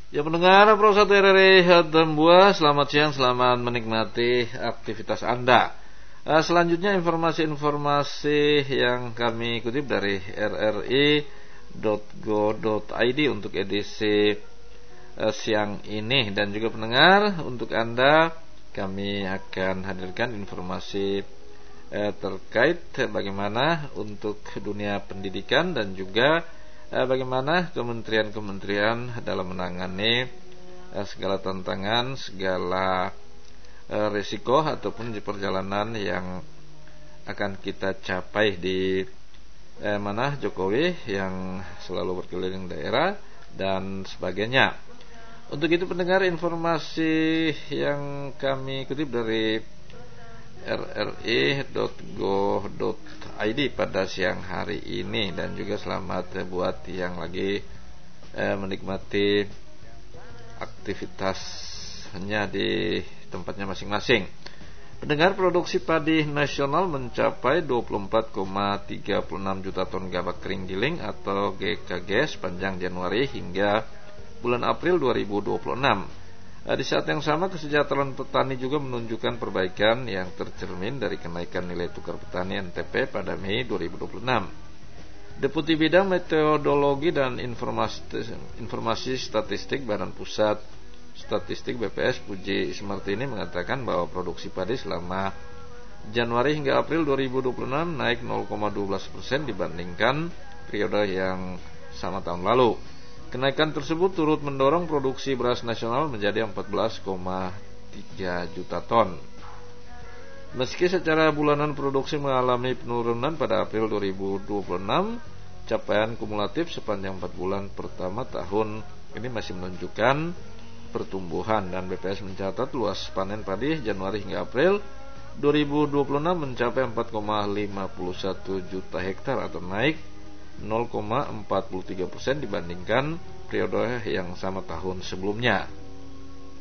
Ya pendengar Pro 1 RRI Tambua, selamat siang, selamat menikmati aktivitas Anda. Selanjutnya informasi-informasi yang kami kutip dari rri.go.id untuk edisi siang ini. Dan juga pendengar, untuk Anda kami akan hadirkan informasi terkait bagaimana untuk dunia pendidikan dan juga bagaimana kementerian-kementerian dalam menangani segala tantangan, segala risiko ataupun di perjalanan yang akan kita capai di mana Jokowi yang selalu berkeliling daerah dan sebagainya. Untuk itu pendengar, informasi yang kami kutip dari rri.go.id pada siang hari ini, dan juga selamat buat yang lagi menikmati aktivitasnya di tempatnya masing-masing. Pendengar, produksi padi nasional mencapai 24,36 juta ton gabak kering giling atau GKG sepanjang Januari hingga bulan April 2026. Di saat yang sama, kesejahteraan petani juga menunjukkan perbaikan yang tercermin dari kenaikan nilai tukar petani NTP pada Mei 2026. Deputi Bidang Metodologi dan Informasi Statistik Badan Pusat Statistik BPS Puji Ismartini mengatakan bahwa produksi padi selama Januari hingga April 2026 naik 0,12% dibandingkan periode yang sama tahun lalu. Kenaikan tersebut turut mendorong produksi beras nasional menjadi 14,3 juta ton. Meski secara bulanan produksi mengalami penurunan pada April 2026, capaian kumulatif sepanjang 4 bulan pertama tahun ini masih menunjukkan pertumbuhan, dan BPS mencatat luas panen padi Januari hingga April 2026 mencapai 4,51 juta hektar atau naik 0,43% dibandingkan periode yang sama tahun sebelumnya.